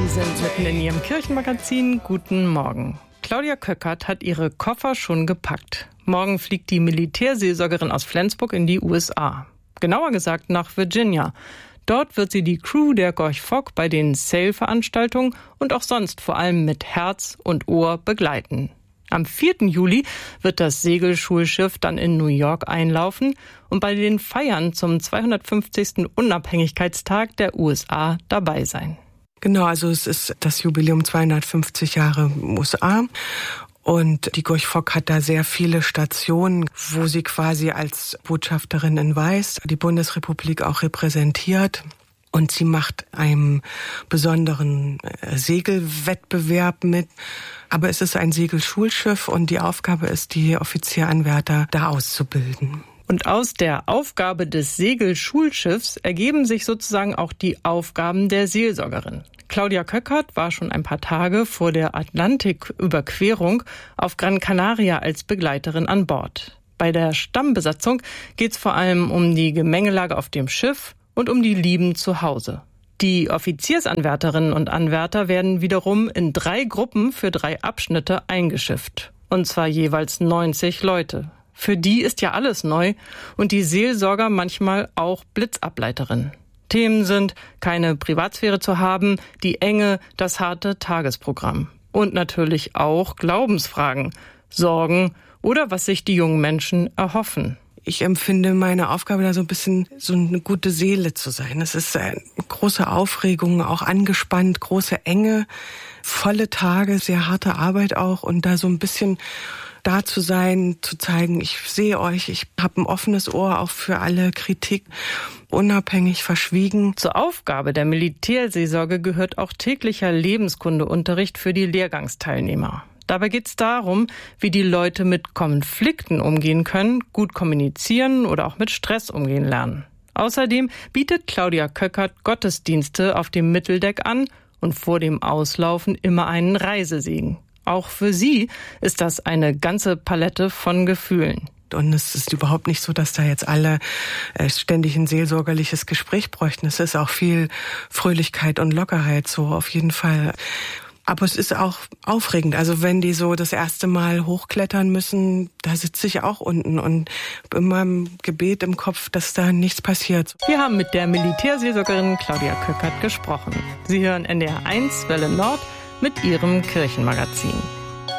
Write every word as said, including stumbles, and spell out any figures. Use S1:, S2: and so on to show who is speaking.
S1: Sie sind mitten in Ihrem Kirchenmagazin. Guten Morgen. Claudia Köckert hat ihre Koffer schon gepackt. Morgen fliegt die Militärseelsorgerin aus Flensburg in die U S A. Genauer gesagt nach Virginia. Dort wird sie die Crew der Gorch Fock bei den Sail-Veranstaltungen und auch sonst vor allem mit Herz und Ohr begleiten. Am vierten Juli wird das Segelschulschiff dann in New York einlaufen und bei den Feiern zum zweihundertfünfzigsten Unabhängigkeitstag der U S A dabei sein.
S2: Genau, also es ist das Jubiläum zweihundertfünfzig Jahre U S A. Und die Gorch Fock hat da sehr viele Stationen, wo sie quasi als Botschafterin in Weiß die Bundesrepublik auch repräsentiert. Und sie macht einem besonderen Segelwettbewerb mit. Aber es ist ein Segelschulschiff und die Aufgabe ist, die Offizieranwärter da auszubilden.
S1: Und aus der Aufgabe des Segelschulschiffs ergeben sich sozusagen auch die Aufgaben der Seelsorgerin. Claudia Köckert war schon ein paar Tage vor der Atlantiküberquerung auf Gran Canaria als Begleiterin an Bord. Bei der Stammbesatzung geht es vor allem um die Gemengelage auf dem Schiff und um die Lieben zu Hause. Die Offiziersanwärterinnen und Anwärter werden wiederum in drei Gruppen für drei Abschnitte eingeschifft. Und zwar jeweils neunzig Leute. Für die ist ja alles neu und die Seelsorger manchmal auch Blitzableiterinnen. Themen sind, keine Privatsphäre zu haben, die Enge, das harte Tagesprogramm. Und natürlich auch Glaubensfragen, Sorgen oder was sich die jungen Menschen erhoffen.
S2: Ich empfinde meine Aufgabe da so ein bisschen so eine gute Seele zu sein. Es ist eine große Aufregung, auch angespannt, große Enge, volle Tage, sehr harte Arbeit auch und da so ein bisschen da zu sein, zu zeigen, ich sehe euch, ich habe ein offenes Ohr auch für alle Kritik, unabhängig, verschwiegen.
S1: Zur Aufgabe der Militärseelsorge gehört auch täglicher Lebenskundeunterricht für die Lehrgangsteilnehmer. Dabei geht es darum, wie die Leute mit Konflikten umgehen können, gut kommunizieren oder auch mit Stress umgehen lernen. Außerdem bietet Claudia Köckert Gottesdienste auf dem Mitteldeck an und vor dem Auslaufen immer einen Reisesegen. Auch für sie ist das eine ganze Palette von Gefühlen.
S2: Und es ist überhaupt nicht so, dass da jetzt alle ständig ein seelsorgerliches Gespräch bräuchten. Es ist auch viel Fröhlichkeit und Lockerheit, so auf jeden Fall. Aber es ist auch aufregend. Also wenn die so das erste Mal hochklettern müssen, da sitze ich auch unten und immer im Gebet im Kopf, dass da nichts passiert.
S1: Wir haben mit der Militärseelsorgerin Claudia Köckert gesprochen. Sie hören N D R eins Welle Nord mit ihrem Kirchenmagazin.